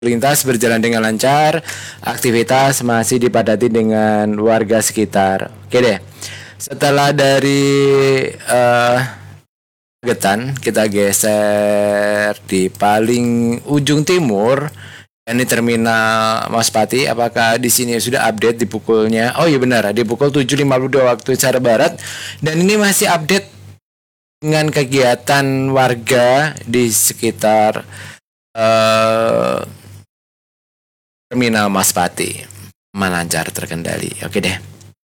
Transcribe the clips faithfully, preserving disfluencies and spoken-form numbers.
lintas berjalan dengan lancar, aktivitas masih dipadati dengan warga sekitar. Oke deh. Setelah dari uh, Magetan, kita geser di paling ujung timur. Ini terminal Maspati. Apakah di sini sudah update di pukulnya? Oh iya benar, di pukul tujuh lima puluh dua waktu Indonesia Barat. Dan ini masih update dengan kegiatan warga di sekitar uh, terminal Maspati. Lancar terkendali. Oke deh.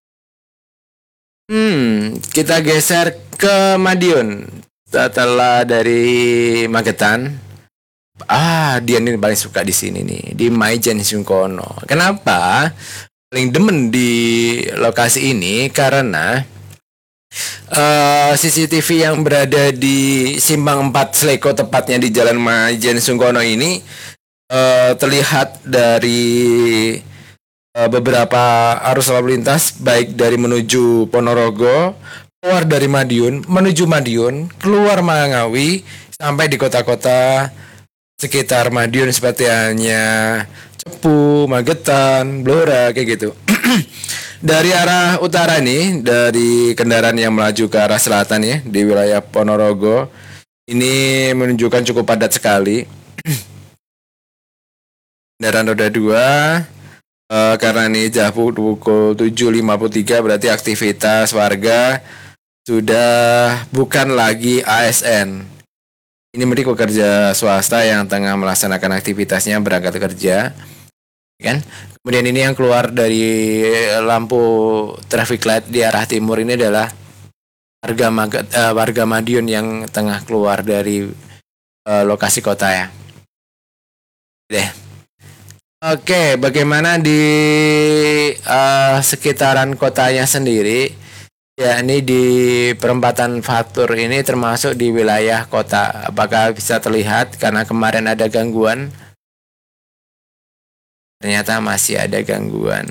Hmm, kita geser ke Madiun. Setelah dari Magetan, ah dia ini paling suka di sini nih, di Maijen Sungkono. Kenapa paling demen di lokasi ini? Karena uh, C C T V yang berada di Simpang empat Sleko, tepatnya di Jalan Maijen Sungkono ini uh, terlihat dari uh, beberapa arus lalu lintas, baik dari menuju Ponorogo, keluar dari Madiun, menuju Madiun, keluar Mangawi, sampai di kota-kota sekitar Madiun seperti halnya Cepu, Magetan, Blora, kayak gitu. Dari arah utara nih, dari kendaraan yang melaju ke arah selatan ya, di wilayah Ponorogo, ini menunjukkan cukup padat sekali. Kendaraan roda dua, uh, karena ini jauh pukul tujuh lima puluh tiga, berarti aktivitas warga sudah bukan lagi A S N. Ini mereka pekerja swasta yang tengah melaksanakan aktivitasnya berangkat kerja, kan? Kemudian ini yang keluar dari lampu traffic light di arah timur ini adalah warga Maget, uh, warga Madiun yang tengah keluar dari uh, lokasi kota ya. Deh. Oke, bagaimana di uh, sekitaran kotanya sendiri? Ya, ini di perempatan Fatur ini termasuk di wilayah kota. Apakah bisa terlihat karena kemarin ada gangguan? Ternyata masih ada gangguan.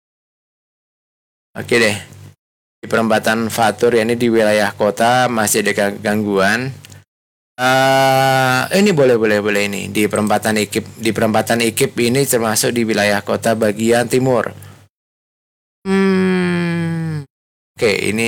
Oke deh. Di perempatan Fatur ya, ini di wilayah kota masih ada gangguan. Uh, ini boleh boleh boleh ini di perempatan Ikip. Di perempatan Ikip ini termasuk di wilayah kota bagian timur. Hmm. Oke, ini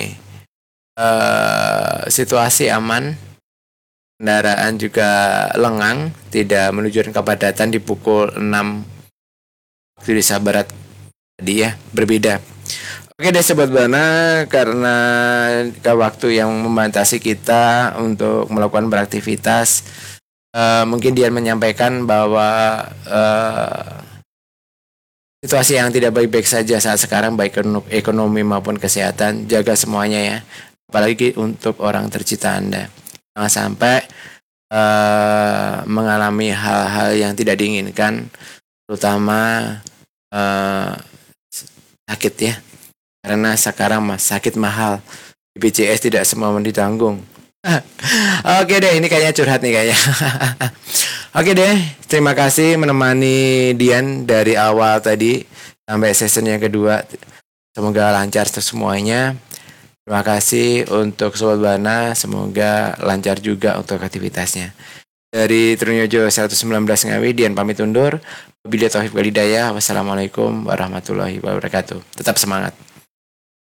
uh, situasi aman, kendaraan juga lengang, tidak menunjukkan kepadatan di pukul enam waktu Indonesia Barat tadi ya, berbeda. Oke deh Sobat Bana, karena ke waktu yang membatasi kita untuk melakukan beraktivitas, uh, mungkin dia menyampaikan bahwa uh, situasi yang tidak baik-baik saja saat sekarang, baik ekonomi maupun kesehatan. Jaga semuanya ya, apalagi untuk orang tercinta Anda. Jangan sampai uh, mengalami hal-hal yang tidak diinginkan, terutama uh, sakit ya. Karena sekarang sakit mahal, B P J S tidak semua ditanggung. Oke deh, ini kayaknya curhat nih kayaknya. Oke deh, terima kasih menemani Dian dari awal tadi sampai season yang kedua. Semoga lancar semuanya. Terima kasih untuk Sobat Bana, semoga lancar juga untuk aktivitasnya. Dari Trunojo seratus sembilan belas Ngawi, Dian pamit undur. Wabillahi taufiq wal hidayah. Wassalamualaikum warahmatullahi wabarakatuh. Tetap semangat.